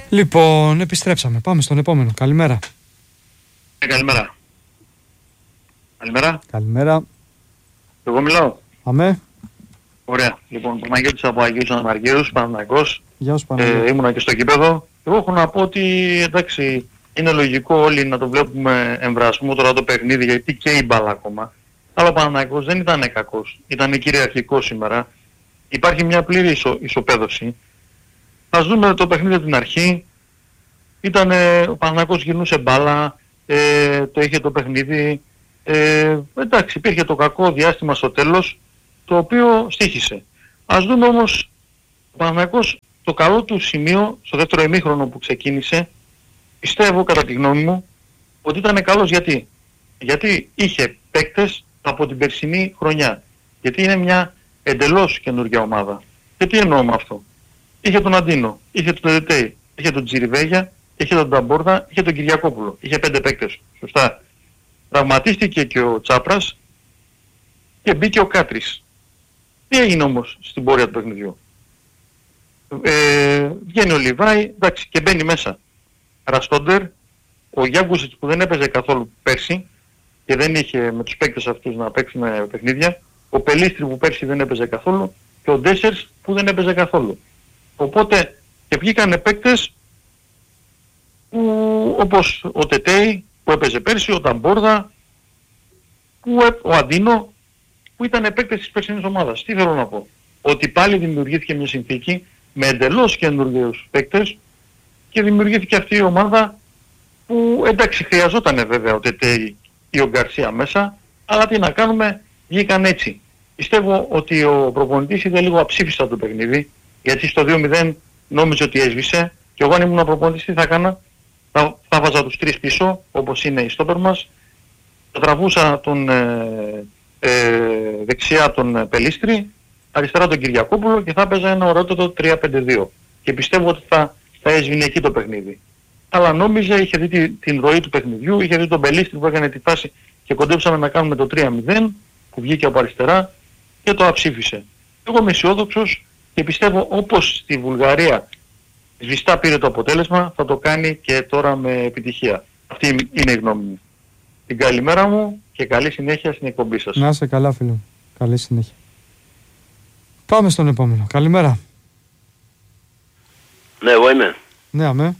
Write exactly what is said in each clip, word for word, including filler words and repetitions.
Λοιπόν, επιστρέψαμε. Πάμε στον επόμενο. Καλημέρα. Ε, καλημέρα. Καλημέρα. Καλημέρα. Εγώ μιλάω. Αμέ. Ωραία. Λοιπόν, Παναγιώτης από Αγίους Αναμαργύρους, Παναθηναϊκός. Γεια σου Παναγιώτη. Ε, ήμουνα και στο κήπεδο. Εγώ έχω να πω ότι εντάξει, είναι λογικό όλοι να το βλέπουμε εμβρασμό τώρα το παιχνίδι, γιατί και η μπάλα ακόμα. Αλλά ο Παναθηναϊκός δεν ήταν κακός. Ήταν κυριαρχικός σήμερα. Υπάρχει μια πλήρη ισο, ισοπαίδωση. Ας δούμε το παιχνίδι από την αρχή. Ήταν, ο Παναθηναϊκός γυρνούσε μπάλα, ε, το είχε το παιχνίδι. Ε, εντάξει, υπήρχε το κακό διάστημα στο τέλος, το οποίο στοίχησε. Ας δούμε όμως ο Παναθηναϊκός το καλό του σημείο στο δεύτερο ημίχρονο που ξεκίνησε. Πιστεύω κατά τη γνώμη μου ότι ήταν καλός. Γιατί, γιατί είχε παίκτες από την περσινή χρονιά. Γιατί είναι μια εντελώς καινούργια ομάδα. Και τι εννοώ με αυτό. Είχε τον Αντίνο, είχε τον Τετέι, είχε τον Τζιριβέγια, είχε τον Ταμπόρδα, είχε τον Κυριακόπουλο. Είχε πέντε παίκτες. Σωστά. Τραυματίστηκε και ο Τσάπρας και μπήκε ο Κάτρης. Τι έγινε όμως στην πορεία του παιχνιδιού. Ε, βγαίνει ο Λιβάη, εντάξει, και μπαίνει μέσα Ραστόντερ, ο Γιάνγκουσιτς που δεν έπαιζε καθόλου πέρσι και δεν είχε με τους παίκτες αυτούς να παίξουν παιχνίδια, ο Πελίστρη που πέρσι δεν έπαιζε καθόλου και ο Ντέσσερς που δεν έπαιζε καθόλου. Οπότε και βγήκανε παίκτες που, όπως ο Τετέι που έπαιζε πέρσι, ο Ταμπόρδα, που, ο Αντίνο, που ήταν παίκτες της περσινής ομάδας. Τι θέλω να πω. Ότι πάλι δημιουργήθηκε μια συνθήκη με εντελώς καινούργιους παίκτες και δημιουργήθηκε αυτή η ομάδα που εντάξει χρειαζόταν βέβαια ο Τετέι ή ο Γκαρσία μέσα, αλλά τι να κάνουμε, βγήκαν έτσι. Πιστεύω ότι ο προπονητής είδε λίγο αψήφιστα το παιχνίδι, γιατί στο δύο μηδέν νόμιζε ότι έσβησε και εγώ αν ήμουν προπονητής τι θα έκανα, θα, θα βάζα τους τρεις πίσω όπως είναι οι στόπερ μας, θα τραβούσα τον ε, ε, δεξιά τον Πελίστρη, αριστερά τον Κυριακόπουλο και θα έπαιζα ένα ωραιότατο τρία πέντε δύο και πιστεύω ότι θα, θα έσβηνε εκεί το παιχνίδι. Αλλά νόμιζε, είχε δει την, την ροή του παιχνιδιού, είχε δει τον Πελίστρη που έκανε τη φάση και κοντέψαμε να κάνουμε το τρία μηδέν που βγήκε από αριστερά και το αψήφισε. Εγώ είμαι αισιόδοξος και πιστεύω όπως στη Βουλγαρία σβηστά πήρε το αποτέλεσμα, θα το κάνει και τώρα με επιτυχία. Αυτή είναι η γνώμη μου. Την καλημέρα μου και καλή συνέχεια στην εκπομπή σας. Να είσαι καλά φίλε. Καλή συνέχεια. Πάμε στον επόμενο. Καλημέρα. Ναι, εγώ είμαι. Ναι, αμέ.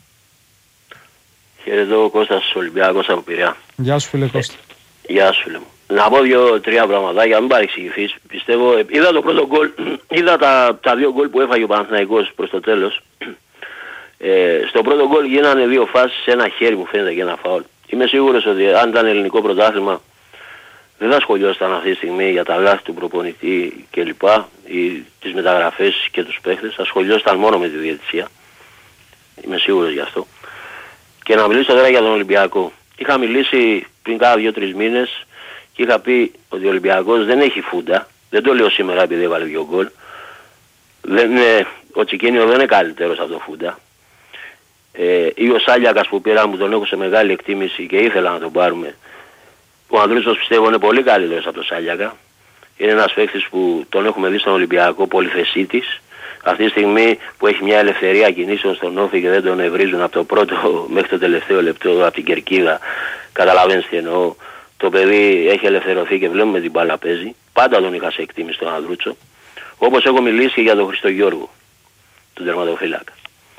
Χαιρετώ, Κώστας Ολυμπιακός από Πειραιά. Γεια σου φίλε Κώστα. Ε, γεια σου φίλε μου. Να πω δύο-τρία πραγματάκια, μην παρεξηγηθείς. Πιστεύω, είδα το πρώτο γκολ, είδα τα, τα δύο γκολ που έφαγε ο Παναθηναϊκός προς το τέλος. Ε, στο πρώτο γκολ γίνανε δύο φάσεις, ένα χέρι μου φαίνεται και ένα φάουλ. Είμαι σίγουρος ότι αν ήταν ελληνικό πρωτάθλημα δεν θα ασχολιόταν αυτή τη στιγμή για τα λάθη του προπονητή κλπ. Ή τις μεταγραφές και τους παίχτες. Ασχολιόταν μόνο με τη διαιτησία. Είμαι σίγουρος γι' αυτό. Και να μιλήσω τώρα για τον Ολυμπιακό. Είχα μιλήσει πριν κάνα δύο-τρεις μήνες και είχα πει ότι ο Ολυμπιακός δεν έχει φούντα. Δεν το λέω σήμερα επειδή έβαλε δύο γκολ. Δεν είναι, ο Τσικίνιο δεν είναι καλύτερος από το φούντα. Ε, ή ο Σάλιακας που πήραμε που τον έχω σε μεγάλη εκτίμηση και ήθελα να τον πάρουμε. Ο Ανδρούτσος πιστεύω είναι πολύ καλύτερος από τον Σάλιακα. Είναι ένας παίκτης που τον έχουμε δει στον Ολυμπιακό πολυθεσίτης. Αυτή τη στιγμή που έχει μια ελευθερία κινήσεων στον Όφη και δεν τον ευρίζουν από το πρώτο μέχρι το τελευταίο λεπτό από την κερκίδα. Καταλαβαίνεις τι εννοώ. Το παιδί έχει ελευθερωθεί και βλέπουμε την μπάλα παίζει. Πάντα τον είχα σε εκτίμηση τον Ανδρούτσο. Όπως έχω μιλήσει και για τον Χριστογιώργο, τον τερματοφύλακα.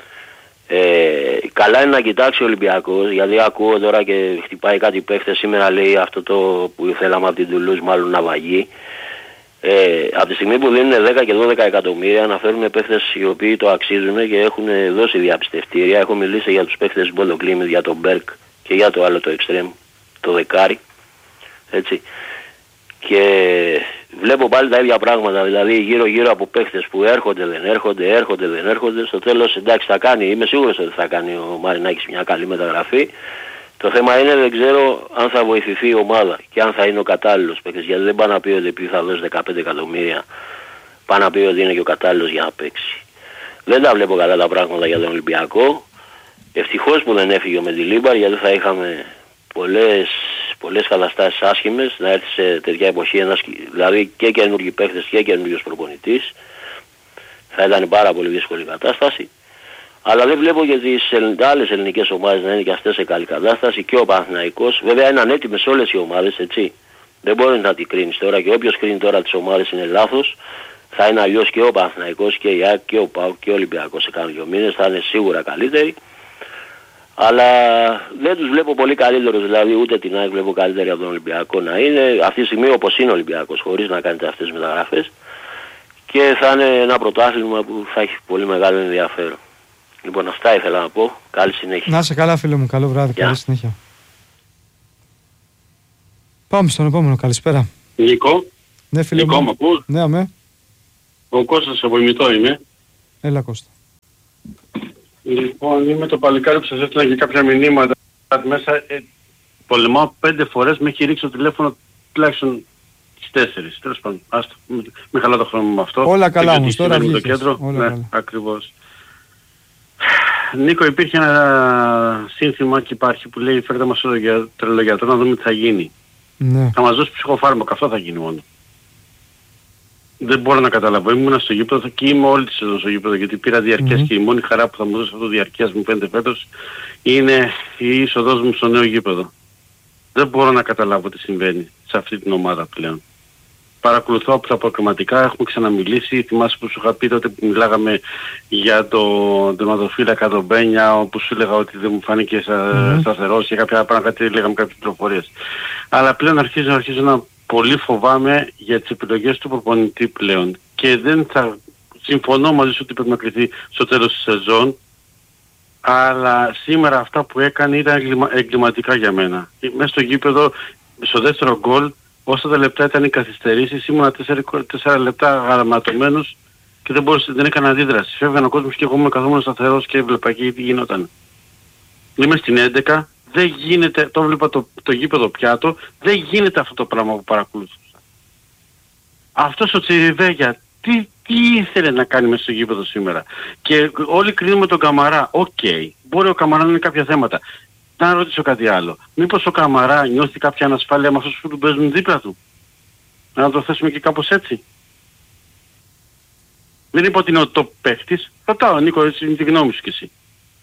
Ε, καλά είναι να κοιτάξει ο Ολυμπιακός, γιατί ακούω τώρα και χτυπάει κάτι παίχτες σήμερα, λέει αυτό το που θέλαμε από την Τουλούζ μάλλον να βαγεί. Ε, από τη στιγμή που δίνουν δέκα και δώδεκα εκατομμύρια να φέρουν παίχτες οι οποίοι το αξίζουν και έχουν δώσει διαπιστευτήρια. Έχω μιλήσει για τους παίχτες Μπολοκλίμης, για τον Μπέρκ και για το άλλο το εξτρέμ, το δεκάρι. Έτσι. Και βλέπω πάλι τα ίδια πράγματα, δηλαδή γύρω γύρω από παίχτες που έρχονται, δεν έρχονται, έρχονται, δεν έρχονται. Στο τέλος εντάξει θα κάνει, είμαι σίγουρος ότι θα κάνει ο Μαρινάκης μια καλή μεταγραφή. Το θέμα είναι δεν ξέρω αν θα βοηθηθεί η ομάδα και αν θα είναι ο κατάλληλος παίκτης, γιατί δεν πάει να πει ότι επειδή θα δώσει δεκαπέντε εκατομμύρια πάει να πει ότι είναι και ο κατάλληλος για να παίξει. Δεν τα βλέπω καλά τα πράγματα για τον Ολυμπιακό. Ευτυχώς που δεν έφυγε με τη Λίμπαρ, γιατί θα είχαμε πολλές, πολλές καταστάσεις άσχημες να έρθει σε τέτοια εποχή ένας, δηλαδή και καινούργιοι παίκτες και καινούργιος προπονητής. Θα ήταν πάρα πολύ δύσκολη κατάσταση. Αλλά δεν βλέπω για τις άλλες ελληνικές ομάδες να είναι και αυτές σε καλή κατάσταση και ο Παναθηναϊκός. Βέβαια είναι έτοιμες όλες οι ομάδες, έτσι. Δεν μπορεί να την κρίνεις τώρα και όποιος κρίνει τώρα τις ομάδες είναι λάθος. Θα είναι αλλιώς και ο Παναθηναϊκός και η ΑΕΚ και ο ΠΑΟΚ και ο Ολυμπιακός σε κάνα δύο μήνες. Θα είναι σίγουρα καλύτεροι. Αλλά δεν τους βλέπω πολύ καλύτερους, δηλαδή ούτε την ΑΕΚ βλέπω καλύτερη από τον Ολυμπιακό να είναι. Αυτή τη στιγμή όπως είναι ο Ολυμπιακός, χωρίς να κάνετε αυτές τις μεταγραφές. Και θα είναι ένα πρωτάθλημα που θα έχει πολύ μεγάλο ενδιαφέρον. Λοιπόν, αυτά ήθελα να πω. Καλή συνέχεια. Να είσαι καλά, φίλε μου. Καλό βράδυ. Καλή συνέχεια. Πάμε στον επόμενο. Καλησπέρα. Νίκο. Ναι, φίλε Νίκο, μου. ακούς? Ναι, αμέ. Ο Κώστας από Ημιτό είμαι. Έλα, Κώστα. Λοιπόν, είμαι το παλικάρι που σας έστειλα και κάποια μηνύματα μέσα. Ε, πολεμάω πέντε φορές, με έχει ρίξει το τηλέφωνο τουλάχιστον τις τέσσερις. Τέλος πάντων, άστο, μην χαλά το χρόνο με αυτό. Όλα καλά όμως, τώρα βγήκες. Το κέντρο. Όλα ναι, καλά. ακριβώς. Νίκο, υπήρχε ένα σύνθημα και υπάρχει που λέει φέρτε μας όλο για τρελογιατρό να δούμε τι θα γίνει. Ναι. Θα μας δώσει ψυχοφάρμακο, αυτό θα γίνει μόνο. Δεν μπορώ να καταλάβω. Ήμουν στο γήπεδο και είμαι όλη τη σεζόν στο γήπεδο γιατί πήρα διαρκές mm-hmm. και η μόνη χαρά που θα μου δώσει αυτό το διαρκές μου φαίνεται φέτος είναι η είσοδός μου στο νέο γήπεδο. Δεν μπορώ να καταλάβω τι συμβαίνει σε αυτή την ομάδα πλέον. Παρακολουθώ από τα προκριματικά, έχουμε ξαναμιλήσει. Θυμάσαι που σου είχα πει τότε που μιλάγαμε για τον τερματοφύλακα τον Μπένια, όπου σου έλεγα ότι δεν μου φάνηκε mm-hmm. σταθερός και κάποια πράγματα, λέγαμε κάποιες πληροφορίες. Αλλά πλέον αρχίζω, αρχίζω να πολύ φοβάμαι για τις επιλογές του προπονητή πλέον και δεν θα συμφωνώ μαζί σου ότι πρέπει να κριθεί στο τέλος της σεζόν, αλλά σήμερα αυτά που έκανε ήταν εγκλημα, εγκληματικά για μένα. Μέσα στο γήπεδο, στο δεύτερο γκολ, όσα τα λεπτά ήταν οι καθυστερήσεις, ήμουνα τέσσερα λεπτά γραμματωμένος και δεν, μπορούσα, δεν έκανα αντίδραση. Φεύγαν ο κόσμος και εγώ ήμουν καθόμουν σταθερός και έβλεπα και τι γινόταν. Είμαι στην έντεκα. Δεν γίνεται, το βλέπα το, το γήπεδο πιάτο, δεν γίνεται αυτό το πράγμα που παρακολουθούσα. Αυτός ο Τσιριβέγια, τι, τι ήθελε να κάνει μέσα στο γήπεδο σήμερα. Και όλοι κρίνουμε τον Καμαρά, οκ, okay, μπορεί ο Καμαρά να είναι κάποια θέματα. Να ρωτήσω κάτι άλλο. Μήπως ο Καμαρά νιώθει κάποια ανασφάλεια με αυτούς που του παίζουν δίπλα του. Να το θέσουμε και κάπως έτσι. Δεν είπα ότι είναι ο top παίχτης. Ρωτάω, Νίκο, έτσι είναι τη γνώμη σου κι εσύ.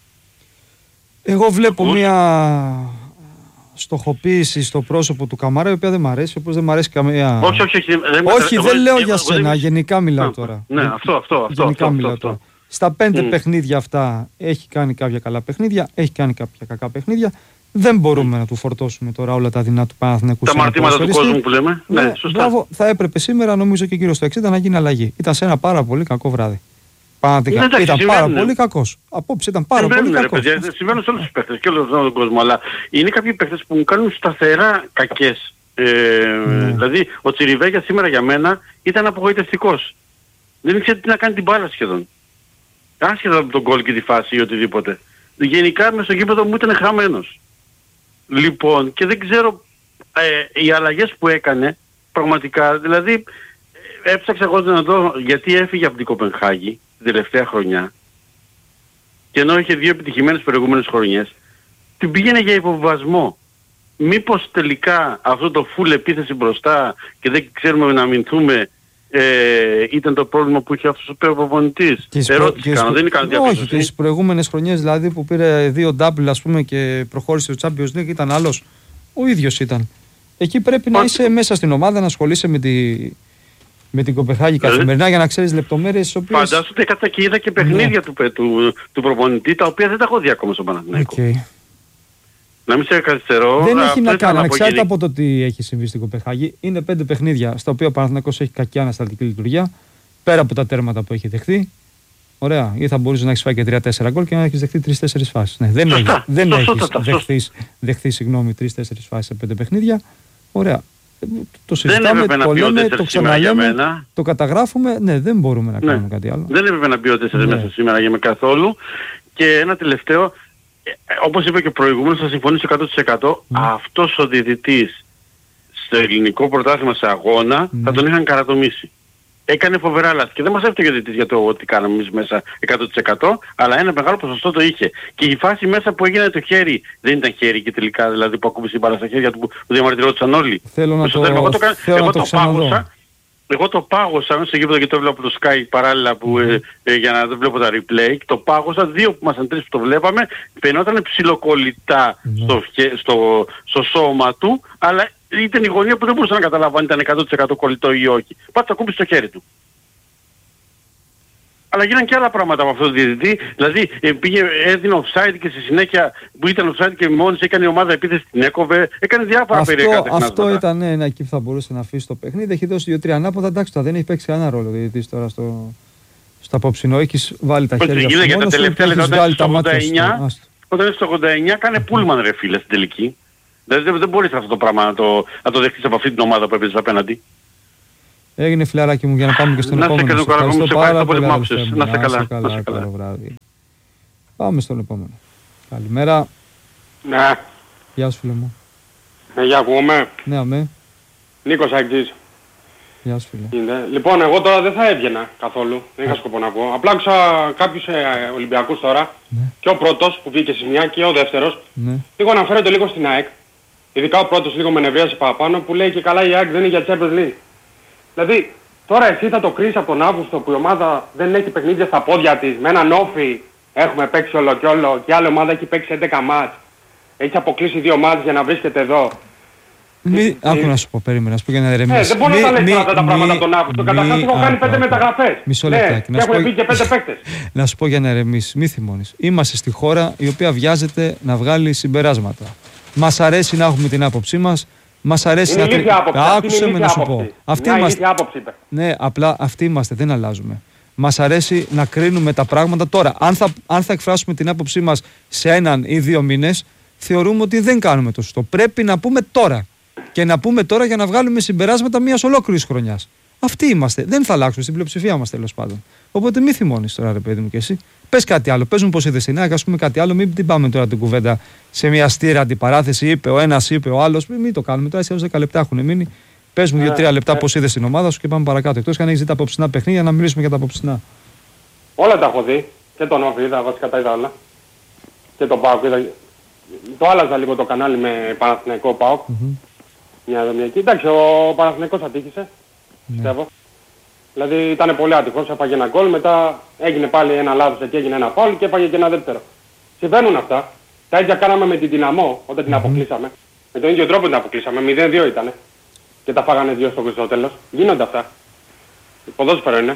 Εγώ βλέπω Ακούς. μια στοχοποίηση στο πρόσωπο του Καμαρά η οποία δεν μ' αρέσει, όπως δεν μ' αρέσει καμία... Όχι, όχι, όχι, δεν, όχι, εγώ, δεν εγώ, λέω εγώ, για εγώ, σένα, εγώ, γενικά μιλάω ναι, τώρα. Ναι, αυτό, αυτό, αυτό. Γενικά αυτό, μιλάω αυτό, τώρα. αυτό. Στα πέντε Mm. παιχνίδια αυτά έχει κάνει κάποια καλά παιχνίδια, έχει κάνει κάποια κακά παιχνίδια. Δεν μπορούμε mm. να του φορτώσουμε τώρα όλα τα δεινά του Παναθηναϊκού. Τα μαρτήματα του κόσμου που λέμε. Ναι, ναι, σωστά. Μπράβο, θα έπρεπε σήμερα, νομίζω και γύρω στο εξήντα, να γίνει αλλαγή. Ήταν σε ένα πάρα πολύ κακό βράδυ. Πραγματικά. Ήταν συμβαίνουν. πάρα πολύ κακός. Απόψε ήταν πάρα συμβαίνουν, πολύ κακός. Ρε, συμβαίνουν σε όλους τους παίχτες και όλο τον κόσμο. Αλλά είναι κάποιοι παίχτες που μου κάνουν σταθερά κακές. Ε, ναι. Δηλαδή ο Τσιριβέγια σήμερα για μένα ήταν απογοητευτικός. Δεν ήξερε τι να κάνει την μπάλα σχεδόν. Άσχετα από τον γκολ και τη φάση ή οτιδήποτε. Γενικά μες στο γήπεδο μου ήταν χαμένος. Λοιπόν, και δεν ξέρω ε, οι αλλαγές που έκανε πραγματικά, δηλαδή έψαξα εγώ να δω γιατί έφυγε από την Κοπενχάγη την τελευταία χρονιά και ενώ είχε δύο επιτυχημένες προηγούμενες χρονιές, την πήγαινε για υποβιβασμό. Μήπως τελικά αυτό το full επίθεση μπροστά και δεν ξέρουμε να αμυνθούμε ε, ήταν το πρόβλημα που είχε αυτός ο προπονητής. Ερώτηση κάνω, δεν είναι κανένα διαπίστωση. Όχι, και στις προηγούμενες χρονιές δηλαδή που πήρε δύο double ας πούμε και προχώρησε στο Champions League ήταν άλλος. Ο ίδιος ήταν. Εκεί πρέπει να είσαι μέσα στην ομάδα, να ασχολείσαι με, τη, με την Κοπεχάγη καθημερινά για να ξέρεις λεπτομέρειες τις οποίες... Φαντάσου ότι έκανα και είδα και παιχνίδια ναι. του, του, του προπονητή τα οποία δεν τα έχω δει ακόμα στον Παναθηναϊκό. Okay. Να μην σε καθυστερώ. Δεν έχει να κάνει, ανεξάρτητα από το τι έχει συμβεί στην Κοπεχάγη. Είναι πέντε παιχνίδια στα οποία ο Παναθηναϊκός έχει κακή ανασταλτική λειτουργία. Πέρα από τα τέρματα που έχει δεχθεί. Ωραία. Ή θα μπορούσε να έχει φάει και τρία τέσσερα γκολ και να έχει δεχθεί τρεις τέσσερις φάσεις. Ναι, δεν έχει δεχθεί, δεχθεί τρεις τέσσερις φάσεις σε πέντε παιχνίδια. Ωραία. Το συζητάμε, το λέμε, το ξαναλέμε, το καταγράφουμε. Ναι, δεν μπορούμε να κάνουμε ναι. κάτι άλλο. Δεν έπρεπε να μπει ο τέσσερις ναι. μέσα σήμερα για με καθόλου. Και ένα τελευταίο. Όπως είπε και προηγούμενος, θα συμφωνήσω εκατό τοις εκατό, mm. αυτός ο διαιτητής στο ελληνικό πρωτάθλημα σε αγώνα mm. θα τον είχαν καρατομήσει. Έκανε φοβερά λάθη και δεν μας έφταιγε ο διαιτητής για το ότι κάναμε εμείς μέσα εκατό τοις εκατό, αλλά ένα μεγάλο ποσοστό το είχε. Και η φάση μέσα που έγινε το χέρι, δεν ήταν χέρι και τελικά δηλαδή που ακούμπησε η μπάλα στα χέρια του που διαμαρτυρόντουσαν όλοι. Θέλω να το, εγώ το, θέλω εγώ να το, το πάγωσα, Εγώ το πάγωσα μέσα στο γήπεδο και το βλέπω από το Sky παράλληλα που, ε, ε, για να δεν βλέπω τα replay. Το πάγωσα, δύο που ήμασταν τρεις που το βλέπαμε, φαινόταν ψιλοκολλητά Mm-hmm. στο, στο, στο σώμα του, αλλά ήταν η γωνία που δεν μπορούσα να καταλάβω αν ήταν εκατό τοις εκατό κολλητό ή όχι. Πάτε το ακούμπησε στο χέρι του. Αλλά γίνανε και άλλα πράγματα από αυτό το διαιτητή. Δηλαδή ε, πήγε, έδινε offside και στη συνέχεια που ήταν offside και μόνος έκανε η ομάδα επίθεση, την έκοβε. Έκανε διάφορα περίεργα τεχνάσματα. Αυτό ήταν ναι, ένα εκεί που θα μπορούσε να αφήσει το παιχνίδι. Έχει δώσει δύο τρία ανάποδα. Εντάξει, τώρα δεν έχει παίξει κανένα ρόλο ο διαιτητής τώρα στο, στο απόψινο. Έχεις βάλει τα χέρια σου μόνος σου και έχεις βάλει τα μάτια σου. Όταν είναι στο ογδόντα εννιά κάνε πούλμαν ρε φίλε στην τελική. Δηλαδή δεν, δεν μπορείς αυτό το πράγμα να το, να το δεχτείς από αυτή την ομάδα που έπαιζες απέναντι. Έγινε φιλαράκι μου για να πάμε και στον να επόμενο. Να σε καλά, ευχαριστώ πάρα πολύ που άκουσες. Να σε καλά. καλά, Να σε καλά. καλό βράδυ. Πάμε στον επόμενο. Καλημέρα. Ναι. Γεια σου φίλε μου. Ναι, για ακούμε. Ναι, αμέ. Νίκος Αγγής. Γεια σου φίλε. Είναι. Λοιπόν, εγώ τώρα δεν θα έβγαινα καθόλου. Δεν είχα σκοπό να πω. Απλά άκουσα κάποιους ε, Ολυμπιακούς τώρα. Ναι. Και ο πρώτος που βγήκε σε μια και ο δεύτερος. Ναι. Λίγο αναφέρονται λίγο στην ΑΕΚ. Ειδικά ο πρώτος λίγο με νευρίασε παραπάνω που λέει και καλά η ΑΕΚ δεν είναι για Champions League. Δηλαδή, τώρα εσύ θα το κρίνεις από τον Αύγουστο που η ομάδα δεν έχει παιχνίδια στα πόδια της. Με έναν όφι έχουμε παίξει όλο και όλο και άλλη ομάδα έχει παίξει έντεκα μάτς. Έχει αποκλείσει δύο μάτς για να βρίσκεται εδώ. Μη, άκου να σου πω, περίμενα, να σου πω για να ηρεμήσεις. Ε, δεν μπορώ να τα λες αυτά τα πράγματα τον Αύγουστο. Καταρχάς έχω κάνει πέντε μεταγραφές. Μισό Ναι, λεπτάκι. και έχουν βγει και πέντε παίκτες. Να σου πω για να ηρεμήσεις, μη θυμώνεις. Είμαστε στη χώρα η οποία βιάζεται να βγάλει συμπεράσματα. Μας αρέσει να έχουμε την άποψή μας. Μας αρέσει είναι να ηλίθια άποψη. Άκουσε με να σου πω. Αυτή είμαστε. Άποψη, είπε. Ναι, απλά αυτοί είμαστε, δεν αλλάζουμε. Μας αρέσει να κρίνουμε τα πράγματα τώρα. Αν θα, αν θα εκφράσουμε την άποψή μας σε έναν ή δύο μήνες, θεωρούμε ότι δεν κάνουμε το σωστό. Πρέπει να πούμε τώρα. Και να πούμε τώρα για να βγάλουμε συμπεράσματα μιας ολόκληρης χρονιάς. Αυτοί είμαστε. Δεν θα αλλάξουμε. Στην πλειοψηφία μας τέλος πάντων. Οπότε μη θυμώνεις τώρα, ρε παιδί μου, και εσύ. Πες κάτι άλλο. Πες μου πως είδες την ΑΕΚ, ας πούμε κάτι άλλο. Μην την πάμε τώρα την κουβέντα σε μια αστήρα αντιπαράθεση. Είπε ο ένας, είπε ο άλλος. Μην το κάνουμε τώρα. Σε δέκα λεπτά έχουν μείνει. Πες μου δύο τρία λεπτά πως είδες την ομάδα σου και πάμε παρακάτω. Εκτός και αν έχεις δει τα απόψινά παιχνίδια, να μιλήσουμε για τα απόψινά. Όλα τα έχω δει. Και τον Όφη είδα, βασικά τα είδα όλα. Και τον ΠΑΟΚ είδα. Το άλλαζα λίγο το κανάλι με Παναθηναϊκό ΠΑΟΚ. Mm-hmm. Μια δομιακή. Εντάξει, ο Παναθηναϊκός ατύχησε. Mm-hmm. Πιστεύω. Δηλαδή ήταν πολύ άτυχος, έφαγε ένα γκολ, μετά έγινε πάλι ένα λάθος εκεί, έγινε ένα φάουλ και έφαγε και ένα δεύτερο. Συμβαίνουν αυτά. Τα ίδια κάναμε με την Δυναμό όταν την mm-hmm. αποκλείσαμε. Με τον ίδιο τρόπο την αποκλείσαμε. μηδέν δύο ήτανε. Και τα φάγανε δύο στο τέλος. Γίνονται αυτά. Ποδόσφαιρο είναι.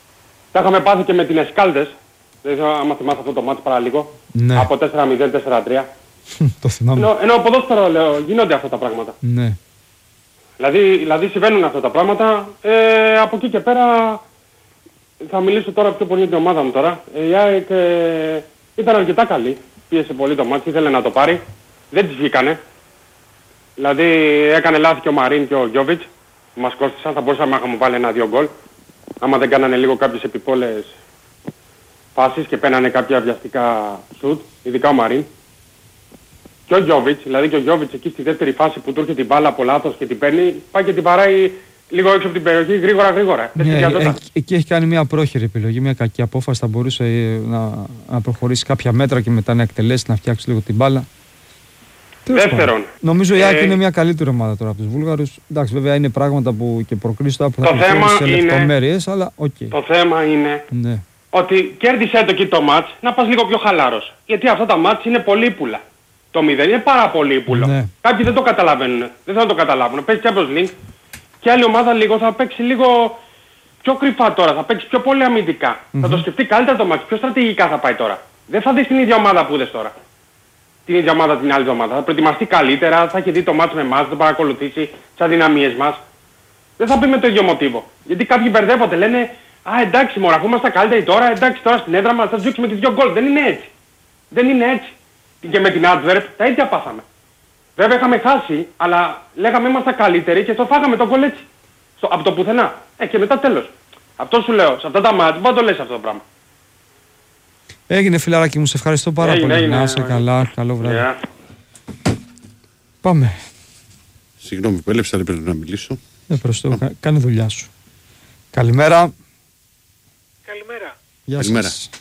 Τα είχαμε πάθει και με την Εσκάλδες. Δεν ξέρω αν θυμάσαι αυτό το μάτς παραλίγο. Ναι. Από τέσσερα μηδέν τέσσερα τρία. Το θυμάμαι. Ενώ, ενώ ποδόσφαιρο λέω, γίνονται αυτά τα πράγματα. Ναι. Δηλαδή, δηλαδή συμβαίνουν αυτά τα πράγματα. Ε, από εκεί και πέρα θα μιλήσω τώρα πιο πολύ για την ομάδα μου τώρα. Η ΑΕΚ ε, ήταν αρκετά καλή. Πίεσε πολύ το μάτς, ήθελε να το πάρει. Δεν της βγήκανε. Δηλαδή έκανε λάθη και ο Μαρίν και ο Γιόβιτς. Μας κόστησαν, θα μπορούσαμε να είχαμε βάλει ένα-δύο γκολ. Άμα δεν κάνανε λίγο κάποιες επιπόλες φάσεις και παίρνανε κάποια βιαστικά σουτ, ειδικά ο Μαρίν. Και ο Γιόβιτς, δηλαδή και ο Γιόβιτς εκεί στη δεύτερη φάση που του έρχεται την μπάλα από λάθος και την παίρνει, πάει και την παράει λίγο έξω από την περιοχή γρήγορα γρήγορα. Ναι, ε, εκεί έχει κάνει μια πρόχειρη επιλογή, μια κακή απόφαση. Θα μπορούσε να, να προχωρήσει κάποια μέτρα και μετά να εκτελέσει, να φτιάξει λίγο την μπάλα. Δεύτερον. Νομίζω η ΑΕΚ ε, είναι μια καλύτερη ομάδα τώρα από τους Βούλγαρους. Εντάξει, βέβαια είναι πράγματα που και προκρίνεις τώρα που θα το θέμα σε είναι, λεπτομέρειες, αλλά οκ. Okay. Το θέμα είναι ναι. ότι κέρδισε το εκεί το μάτς να πας λίγο πιο χαλάρος. Γιατί αυτά τα μάτς είναι πολύπουλα. Το μηδέν είναι πάρα πολύπουλο. Ναι. Κάποιοι δεν το καταλαβαίνουν. Δεν θέλουν να το καταλάβουν. Παίζει Champions League και άλλη ομάδα λίγο θα παίξει λίγο πιο κρυφά τώρα. Θα παίξει πιο πολύ αμυντικά. Mm-hmm. Θα το σκεφτεί καλύτερα το μάτς. Πιο στρατηγικά θα πάει τώρα. Δεν θα δεις την ίδια ομάδα που είδες τώρα. Την ίδια ομάδα την άλλη εβδομάδα. Θα προετοιμαστεί καλύτερα, θα έχει δει το μάτς με εμάς, θα παρακολουθήσει τις αδυναμίες μας. Δεν θα πει με το ίδιο μοτίβο. Γιατί κάποιοι μπερδεύονται, λένε α εντάξει μωρά, αφού είμαστε καλύτεροι τώρα, εντάξει τώρα στην έδρα μας θα διώξουμε τις δύο γκολ. Δεν είναι έτσι. Δεν είναι έτσι. Και με την Adverb τα ίδια πάθαμε. Βέβαια είχαμε χάσει, αλλά λέγαμε είμαστε καλύτεροι και το φάγαμε το γκολ έτσι. Στο, από το πουθενά. Ε και μετά τέλος. Αυτό σου λέω, σε αυτά τα μάτς, δεν το λες αυτό το πράγμα. Έγινε φιλαράκι μου, σε ευχαριστώ πάρα έγινε, πολύ. Έγινε, να είσαι καλά, καλό βράδυ. Yeah. Πάμε. Συγγνώμη που έλεψα, δεν πρέπει να μιλήσω. Δεν προστώ, κα, κάνε δουλειά σου. Καλημέρα. Καλημέρα. Γεια Καλημέρα. σας.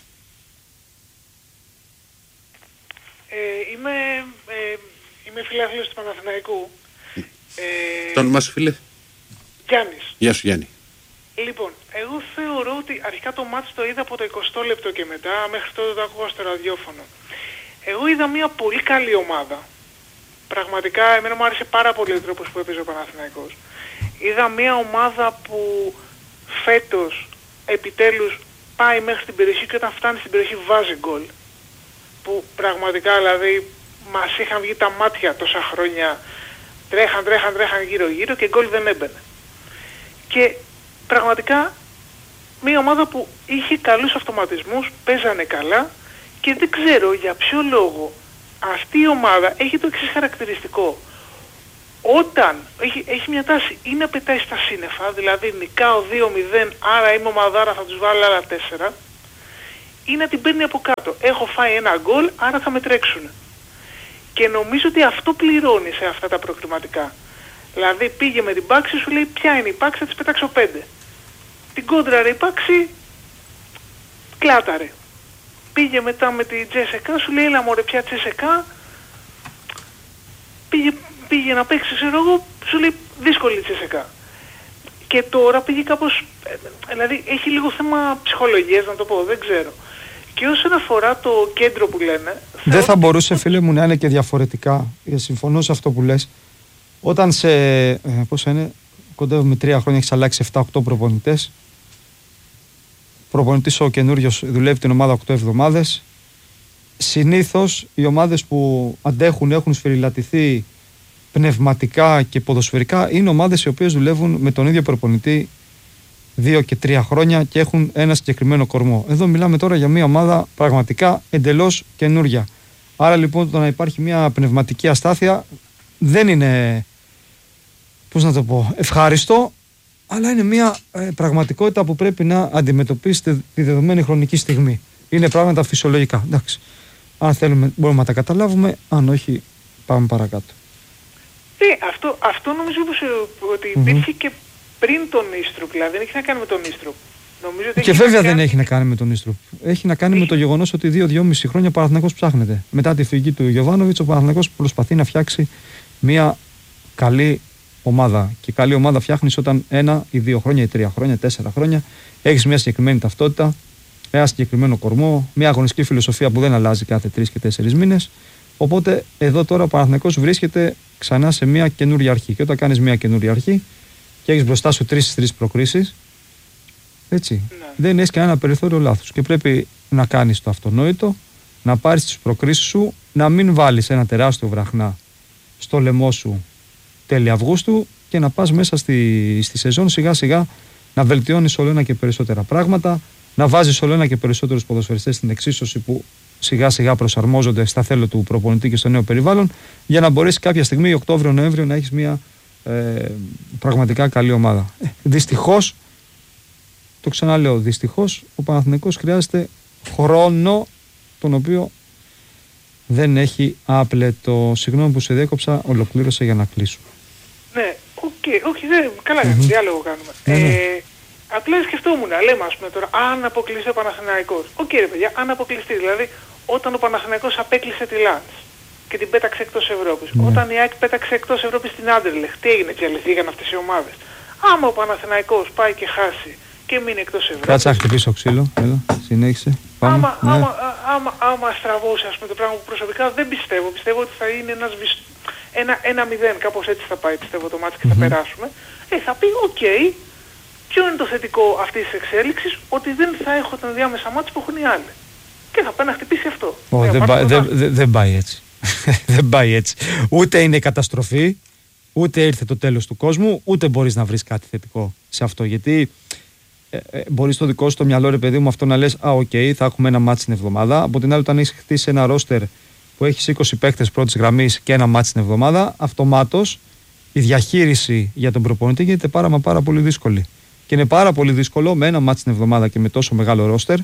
Ε, είμαι, ε, είμαι φιλάθλος του Παναθηναϊκού. Ε, το όνομά σου φίλε? Γιάννης. Γεια σου Γιάννη. Λοιπόν, εγώ θεωρώ ότι αρχικά το μάτς το είδα από το εικοστό λεπτό και μετά, μέχρι τότε το ακούγα στο ραδιόφωνο. Εγώ είδα μια πολύ καλή ομάδα. Πραγματικά, εμένα μου άρεσε πάρα πολύ ο τρόπος που έπαιζε ο Παναθηναϊκός. Είδα μια ομάδα που φέτος επιτέλους πάει μέχρι την περιοχή και όταν φτάνει στην περιοχή βάζει γκολ. Που πραγματικά δηλαδή μας είχαν βγει τα μάτια τόσα χρόνια. Τρέχαν, τρέχαν, τρέχαν γύρω γύρω και γκολ δεν έμπαινε. Και πραγματικά μια ομάδα που είχε καλούς αυτοματισμούς, παίζανε καλά και δεν ξέρω για ποιο λόγο αυτή η ομάδα έχει το εξής χαρακτηριστικό. Όταν έχει, έχει μια τάση ή να πετάει στα σύννεφα, δηλαδή νικάω δύο μηδέν, άρα είμαι ομαδάρα, θα τους βάλω άλλα τέσσερα, ή να την παίρνει από κάτω. Έχω φάει ένα γκολ, άρα θα με τρέξουν. Και νομίζω ότι αυτό πληρώνει σε αυτά τα προκριματικά. Δηλαδή πήγε με την πάξη, σου λέει ποια είναι η πάξη, θα της πετάξω πέντε. Την κόντραρε η πάξη, κλάταρε. Πήγε μετά με την Τζέσεκα, σου λέει έλα μωρέ πια Τζέσεκα, πήγε, πήγε να παίξει, ξέρω εγώ, σου λέει δύσκολη Τζέσεκα. Και τώρα πήγε κάπως, δηλαδή έχει λίγο θέμα ψυχολογίας να το πω, δεν ξέρω. Και όσον αφορά το κέντρο που λένε... Δεν θα μπορούσε φίλε μου να είναι και διαφορετικά, συμφωνώ σε αυτό που λες. Όταν σε, ε, πώς είναι, κοντεύουμε τρία χρόνια έχεις αλλάξει επτά οκτώ προπονητές. Προπονητής ο καινούριος δουλεύει την ομάδα οκτώ εβδομάδες. Συνήθως οι ομάδες που αντέχουν, έχουν σφυριλατηθεί πνευματικά και ποδοσφαιρικά είναι ομάδες οι οποίες δουλεύουν με τον ίδιο προπονητή δύο και τρία χρόνια και έχουν ένα συγκεκριμένο κορμό. Εδώ μιλάμε τώρα για μια ομάδα πραγματικά εντελώς καινούρια. Άρα λοιπόν το να υπάρχει μια πνευματική αστάθεια δεν είναι, πώς να το πω, ευχάριστο, αλλά είναι μια ε, πραγματικότητα που πρέπει να αντιμετωπίσετε τη δεδομένη χρονική στιγμή. Είναι πράγματα φυσιολογικά. Εντάξει. Αν θέλουμε μπορούμε να τα καταλάβουμε, αν όχι πάμε παρακάτω. Ε, αυτό, αυτό νομίζω πως, ότι υπήρχε mm-hmm. και πριν τον Ίστροπ, δηλαδή δεν έχει να κάνει με τον Ίστροπ. Και βέβαια δεν έχει να κάνει με τον Ίστροπ. Έχει να κάνει έχει... με το γεγονός ότι δύο-δυόμιση χρόνια ο Παναθηναϊκός ψάχνεται. Μετά τη φυγή του Γιοβάνοβιτς, ο Παναθηναϊκός προσπαθεί να φτιάξει μια καλή ομάδα. Και καλή ομάδα φτιάχνεις όταν ένα ή δύο χρόνια ή τρία χρόνια, τέσσερα χρόνια έχεις μια συγκεκριμένη ταυτότητα, ένα συγκεκριμένο κορμό, μια αγωνιστική φιλοσοφία που δεν αλλάζει κάθε τρεις και τέσσερις μήνες. Οπότε εδώ τώρα ο Παναθηναϊκός βρίσκεται ξανά σε μια καινούρια αρχή. Και όταν κάνεις μια καινούρια αρχή και έχεις μπροστά σου τρεις τρεις προκρίσεις, έτσι, ναι. δεν έχεις κανένα περιθώριο λάθος. Και πρέπει να κάνεις το αυτονόητο, να πάρεις τις προκρίσεις σου, να μην βάλεις ένα τεράστιο βραχνά στο λαιμό σου τέλη Αυγούστου και να πας μέσα στη, στη σεζόν σιγά σιγά να βελτιώνεις όλο ένα και περισσότερα πράγματα, να βάζεις όλο ένα και περισσότερους ποδοσφαιριστές στην εξίσωση που σιγά σιγά προσαρμόζονται στα θέλω του προπονητή και στο νέο περιβάλλον, για να μπορέσει κάποια στιγμή Οκτώβριο-Νοέμβριο να έχεις μια ε, πραγματικά καλή ομάδα. Ε, δυστυχώς, το ξαναλέω, δυστυχώς ο Παναθηναϊκός χρειάζεται χρόνο τον οποίο δεν έχει άπλετο. Συγγνώμη που σε διέκοψα, ολοκλήρωσα για να κλείσω. Ναι, οκ, okay, όχι, δεν, καλά, mm-hmm. διάλογο κάνουμε. Mm-hmm. Ε, απλά σκεφτόμουν, λέμε ας πούμε τώρα, αν αποκλειστεί ο Παναθηναϊκός. Οκ okay, ρε παιδιά, αν αποκλειστεί, δηλαδή όταν ο Παναθηναϊκός απέκλεισε τη Λαντς και την πέταξε εκτός Ευρώπης, mm-hmm. όταν η ΑΕΚ πέταξε εκτός Ευρώπης την Άντερλεχτ, τι έγινε και αληθήγαν αυτές οι ομάδες. Άμα ο Παναθηναϊκός πάει και χάσει και μείνει εκτός Ευρώπης. Κάτσε να χτυπήσω ξύλο, έλα, συνέχισε. Πάμε. Άμα, ναι. άμα, άμα, άμα στραβώσει ας πούμε το πράγμα που προσωπικά δεν πιστεύω, πιστεύω ότι θα είναι ένας βυσ... ένα, ένα μηδέν, κάπως έτσι θα πάει πιστεύω το μάτι και mm-hmm. θα περάσουμε. Ε, θα πει οκ, okay, ποιο είναι το θετικό αυτής της εξέλιξης, ότι δεν θα έχω τα διάμεσα μάτς που έχουν οι άλλοι. Και θα πάει να χτυπήσει αυτό. Oh, δεν, πά, δεν, δεν, δεν πάει έτσι. δεν πάει έτσι. Ούτε είναι καταστροφή, ούτε ήρθε το τέλος του κόσμου, ούτε μπορείς να βρεις κάτι θετικό σε αυτό. Γιατί ε, ε, μπορείς στο δικό σου το μυαλό, ρε παιδί μου, αυτό να λες α, οκ, okay, θα έχουμε ένα μάτς την εβδομάδα. Από την άλλη, όταν έχεις χτίσει ένα ρόστερ που έχει είκοσι παίκτες πρώτης γραμμής και ένα μάτς την εβδομάδα, αυτομάτως η διαχείριση για τον προπονητή γίνεται πάρα μα πάρα πολύ δύσκολη. Και είναι πάρα πολύ δύσκολο με ένα μάτς την εβδομάδα και με τόσο μεγάλο ρόστερ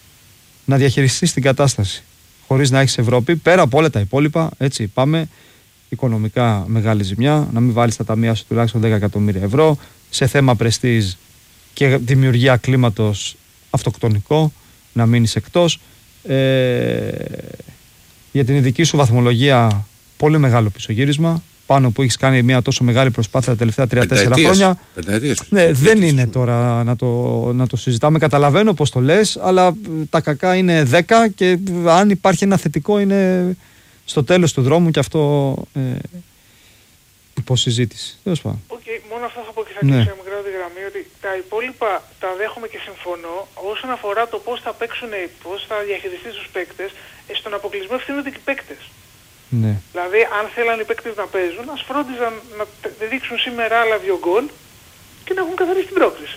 να διαχειριστείς την κατάσταση. Χωρίς να έχεις Ευρώπη, πέρα από όλα τα υπόλοιπα, έτσι πάμε. Οικονομικά μεγάλη ζημιά, να μην βάλεις τα ταμεία σου τουλάχιστον δέκα εκατομμύρια ευρώ, σε θέμα πρεστίζ και δημιουργία κλίματος αυτοκτονικό, να μείνεις εκτός. Ε, για την ειδική σου βαθμολογία, πολύ μεγάλο πισωγύρισμα, πάνω που έχεις κάνει μια τόσο μεγάλη προσπάθεια τα τελευταία τρία τέσσερα χρόνια. Ναι, δεν είναι τώρα να το, να το συζητάμε. Καταλαβαίνω πώς το λες, αλλά τα κακά είναι δέκα και αν υπάρχει ένα θετικό είναι στο τέλος του δρόμου και αυτό ε, υποσυζήτηση. Τέλος πάντων. Okay, μόνο αυτό θα πω και θα κλείσω μια μικρή γραμμή, ότι τα υπόλοιπα τα δέχομαι και συμφωνώ. Όσον αφορά το πώς θα παίξουν, πώς θα διαχειριστεί τους παίκτες, στον αποκλεισμό ευθύνονται και οι παίκτες. Ναι. Δηλαδή, αν θέλαν οι παίκτες να παίζουν, ας φρόντιζαν να δείξουν σήμερα άλλα δύο γκολ και να έχουν καθαρίσει την πρόκριση.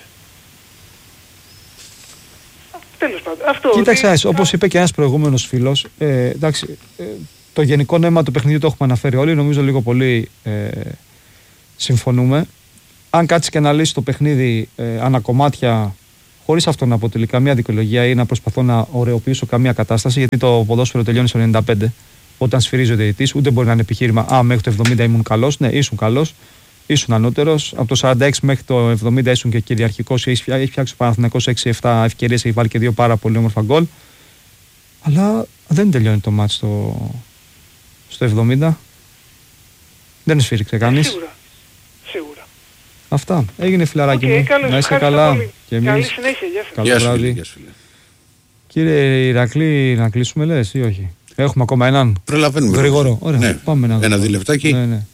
Τέλος πάντων. Αυτό. Κοίταξε, ότι... όπως είπε και ένας προηγούμενος φίλος, ε, εντάξει, ε, το γενικό νόημα του παιχνιδιού το έχουμε αναφέρει όλοι, νομίζω λίγο πολύ ε, συμφωνούμε. Αν κάτσεις και να λύσεις το παιχνίδι ε, ανακομμάτια, χωρίς αυτό να αποτελεί καμία δικαιολογία ή να προσπαθώ να ωρεοποιήσω καμία κατάσταση, γιατί το ποδόσφαιρο τελειώνει στο ενενήντα πέντε, όταν σφυρίζει ο διαιτητής, ούτε μπορεί να είναι επιχείρημα «Α, μέχρι το εβδομήντα ήμουν καλός». Ναι, ήσουν καλός, ήσουν ανώτερος. Από το σαράντα έξι μέχρι το εβδομήντα ήσουν και κυριαρχικός, έχει φτιάξει ο Παναθηναϊκός έξι επτά ευκαιρίες, έχει βάλει και δύο πάρα πολύ όμορφα γκολ. Αλλά δεν τελειώνει το μάτς στο, στο εβδομήντα. Δεν σφύριξε κανείς. Σίγουρα. Σίγουρα. Αυτά. Έγινε φιλαράκι okay, μου. καλώς, να είσαι καλά. Και εμείς. Καλή συνέχεια. Γεια σας. Καλό βράδυ. Κύριε Ηρακλή, να κλείσουμε λες ή όχι? Έχουμε ακόμα έναν. Προλαβαίνουμε. Γρήγορο. Ωραία. Ναι. Πάμε ένα, ένα διλεπτάκι. Ναι, ναι.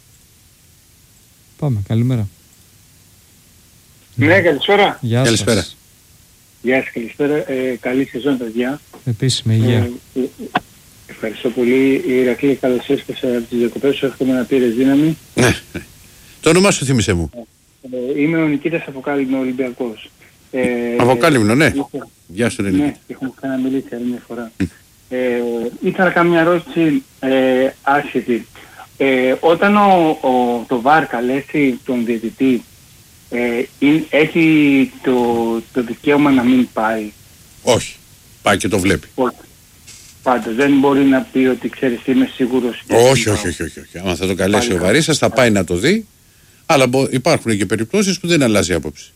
Πάμε. Καλημέρα. Ναι, καλησπέρα. Γεια καλησπέρα. σας. Γεια σας, καλησπέρα. Ε, καλή σεζόν, παιδιά. Επίσης με υγεία. Ε, ευχαριστώ πολύ. Η Ηρακλή, καλώς έσπασα από τις διακοπές σου. Εύχομαι να πήρες δύναμη. Ναι. Το όνομά σου θύμισε μου. Ε, είμαι ο Νικήτας από Κάλυμνο, Ολυμπιακός. Ε, από Κάλυμνο, ναι. Είχα... Γεια σου, Νικήτα. Ναι, έχουμε ξαναμιλήσει άλλη μια φορά. Ε, ήθελα να κάνω μια ερώτηση ε, άσχετη. Ε, όταν ο, ο, το ΒΑΡ καλέσει τον διαιτητή, ε, έχει το, το δικαίωμα να μην πάει? Όχι. Πάει και το βλέπει. Όχι. Πάντως δεν μπορεί να πει ότι ξέρεις είμαι σίγουρος. Όχι, όχι, όχι, όχι, όχι. Αν θα το καλέσει ο Βαρίσας θα πάει να το δει, αλλά υπάρχουν και περιπτώσεις που δεν αλλάζει άποψη.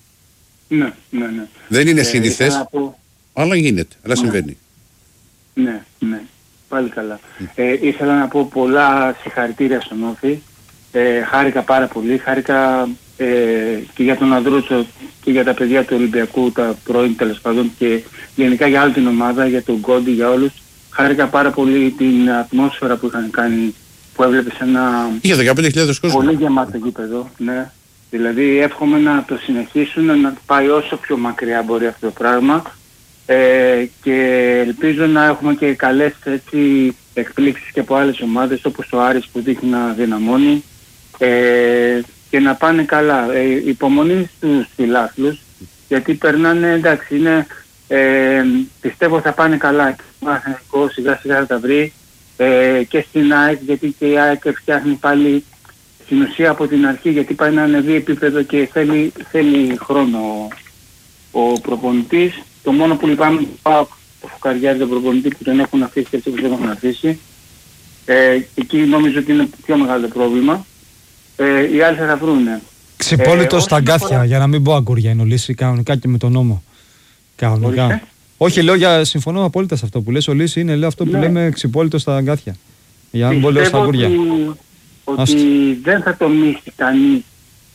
Ναι, ναι, ναι. Δεν είναι ε, συνηθές, πω... αλλά γίνεται, αλλά ναι. συμβαίνει. Ναι, ναι. Πάλι καλά. Mm. Ε, ήθελα να πω πολλά συγχαρητήρια στον Όφη. Ε, χάρηκα πάρα πολύ. Χάρηκα ε, και για τον Ανδρούτσο και για τα παιδιά του Ολυμπιακού, τα πρώην τέλος πάντων, και γενικά για όλη την ομάδα, για τον Κόντι, για όλους. Χάρηκα πάρα πολύ την ατμόσφαιρα που είχαν κάνει, που έβλεπες ένα είχε δεκαπέντε χιλιάδες κόσμο. Πολύ γεμάτο γήπεδο. Ναι. Δηλαδή εύχομαι να το συνεχίσουν, να πάει όσο πιο μακριά μπορεί αυτό το πράγμα. Ε, και ελπίζω να έχουμε και καλές έτσι, εκπλήξεις και από άλλες ομάδες όπως το Άρης που δείχνει να δυναμώνει, ε, και να πάνε καλά. Ε, υπομονή στους φιλάθλους, γιατί περνάνε, εντάξει, είναι, ε, πιστεύω θα πάνε καλά. Και ο Παναθηναϊκός σιγά σιγά θα τα βρει, ε, και στην ΑΕΚ, γιατί και η ΑΕΚ φτιάχνει πάλι στην ουσία από την αρχή, γιατί πάει να ανεβεί επίπεδο και θέλει, θέλει χρόνο ο, ο προπονητής. Το μόνο που λυπάμαι είναι το Φουκαριάδη, τον προπονητή που τον έχουν αφήσει έτσι όπως τον έχουν αφήσει. Ε, εκεί νομίζω ότι είναι πιο μεγάλο πρόβλημα. Ε, οι άλλοι θα τα βρούνε. Ξυπόλυτο ε, στα αγκάθια, φορά... για να μην πω αγκούρια είναι ο Λύση, κανονικά και με τον νόμο. Κανονικά. Ορίστε. Όχι, λέω, για, συμφωνώ απόλυτα σε αυτό που λες. Ο Λύση είναι, λέω, αυτό που ναι. λέμε ξυπόλυτο στα αγκάθια. Για να μην πω, λέω, στα αγκούρια. Ότι, ότι δεν θα τολμήσει κανείς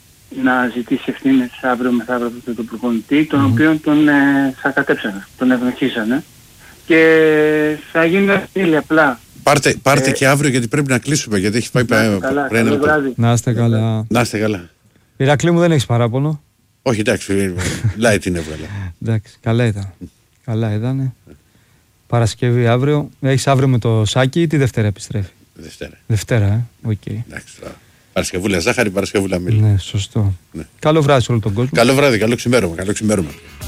να ζητήσει ευθύνες αύριο μεθαύριο από τον προπονητή, τον mm-hmm. οποίο τον ε, θα κατέψανε, τον ευνοχήσανε, και θα γίνει φίλοι απλά. Πάρτε, πάρτε ε, και αύριο, γιατί πρέπει να κλείσουμε, γιατί έχει πάει πριν από το... Να είστε καλά. Να είστε καλά. Ηρακλή μου, δεν έχεις παράπονο? Όχι, εντάξει, light την έβγαλα. Εντάξει, καλά ήταν. Καλά ήταν. Παρασκευή αύριο. Έχεις αύριο με το Σάκη ή τη Δευτέρα επιστρέφει? Δευτέρα. Δευτέρα, ε. Οκ. Okay. Εντάξει, Παρασκευούλα ζάχαρη, Παρασκευούλα μήλο. Ναι, σωστό. Ναι. Καλό βράδυ σε όλο τον κόσμο. Καλό βράδυ, καλό ξημέρωμα. Καλό ξημέρωμα.